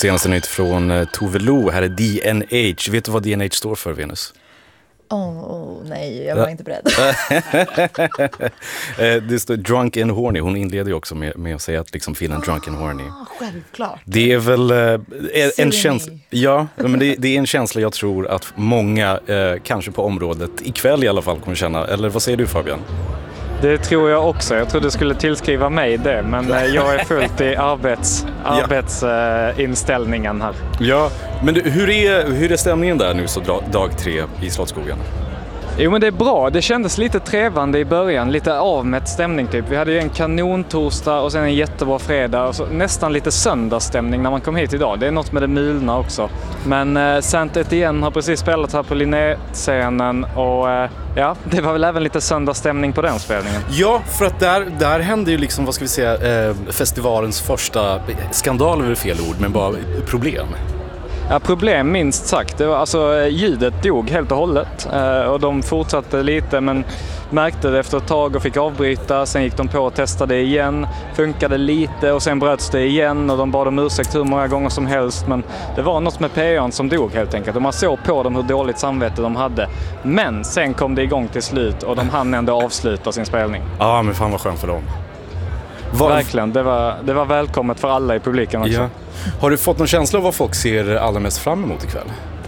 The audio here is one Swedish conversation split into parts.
Senaste nytt från Tove Lo, här är DNH. Vet du vad DNH står för, Venus? Nej, jag var inte beredd. Det står Drunk and Horny. Hon inleder ju också med att säga att liksom feeling drunk and horny. Självklart. Det är väl en känsla. Ja, men det är en känsla jag tror att många, kanske på området, ikväll i alla fall, kommer känna. Eller vad säger du, Fabian? Det tror jag också. Jag trodde du skulle tillskriva mig det, men jag är fullt i arbetsinställningen här. Ja, men hur är stämningen där nu så dag 3 i Slottsskogen? Jo, men det är bra. Det kändes lite trevande i början, lite avmätt stämning typ. Vi hade ju en kanontorsdag och sen en jättebra fredag och så nästan lite söndagsstämning när man kom hit idag. Det är något med det mulna också. Men Saint-Étienne har precis spelat här på Linné-scenen och ja, det var väl även lite söndagsstämning på den spelningen. Ja, för att där hände ju liksom, vad ska vi säga, festivalens första skandal över fel ord, men bara problem. Ja, problem minst sagt. Det var, alltså, ljudet dog helt och hållet och de fortsatte lite men märkte det efter ett tag och fick avbryta. Sen gick de på och testade igen, funkade lite och sen bröts det igen och de bad om ursäkt hur många gånger som helst. Men det var något med PA:n som dog helt enkelt och man såg på dem hur dåligt samvete de hade. Men sen kom det igång till slut och de hann ändå avsluta sin spelning. Ja, men fan vad skönt för dem. Verkligen, det var välkommet för alla i publiken också. Ja. Har du fått någon känsla av vad folk ser allra mest fram emot ikväll?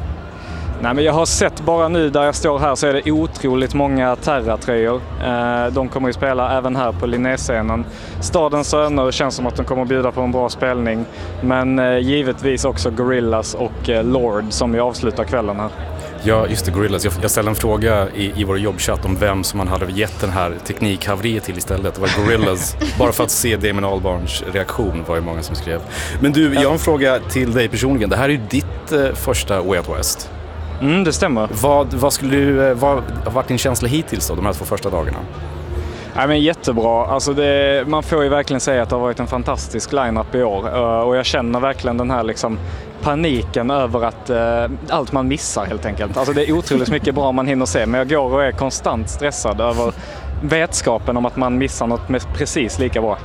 Nej, men jag har sett bara nu där jag står här så är det otroligt många Terra-tröjor. De kommer ju spela även här på Linné-scenen. Stadens söner känns som att de kommer att bjuda på en bra spelning. Men givetvis också Gorillaz och Lord som ju avslutar kvällen här. Ja, just det, Gorillaz. Jag ställde en fråga i vår jobbchatt om vem som man hade gett den här teknikhaveriet till istället. Det var Gorillaz. Bara för att se Damon Albarns reaktion var det många som skrev. Men du, jag har en fråga till dig personligen. Det här är ju ditt första Way Out West. Det stämmer. Vad har varit din känsla hittills då, de här 2 första dagarna? Ja, men jättebra. Alltså man får ju verkligen säga att det har varit en fantastisk line-up i år. Och jag känner verkligen den här liksom paniken över att allt man missar helt enkelt. Alltså det är otroligt mycket bra man hinner se. Men jag går och är konstant stressad över vetskapen om att man missar något med precis lika bra.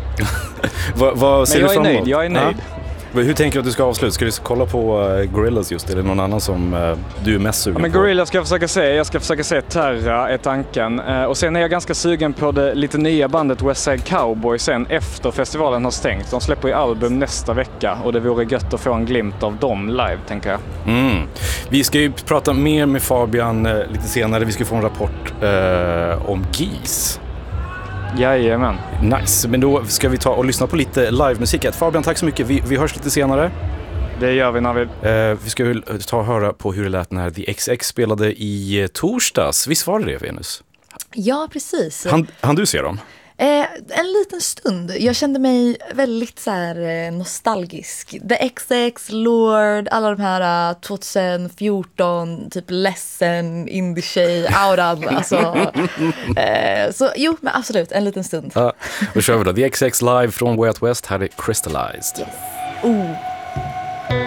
Vad ser men du fram emot? Jag är nöjd. Hur tänker du att du ska avsluta? Ska du kolla på Gorillaz just, eller någon annan som du är mest sugen på? Men Gorillaz ska jag försöka se. Jag ska försöka se Terra, är tanken. Och sen är jag ganska sugen på det lite nya bandet West Side Cowboy sen efter festivalen har stängt. De släpper ju album nästa vecka och det vore gött att få en glimt av dem live, tänker jag. Vi ska ju prata mer med Fabian lite senare. Vi ska få en rapport om GIS. Jajamän. Nice, men då ska vi ta och lyssna på lite livemusik. Fabian, tack så mycket. Vi hörs lite senare. Det gör vi, Navid. Vi ska ta och höra på hur det lät när The XX spelade i torsdags. Visst var det, Venus? Ja, precis. Han du se dem? En liten stund. Jag kände mig väldigt så här nostalgisk. The XX, Lord, alla de här 2014, typ ledsen, indie-tjej-auran. Alltså, så jo, men absolut, en liten stund. Då kör vi då. The XX live från Way Out West. Här är Crystallized. Yes.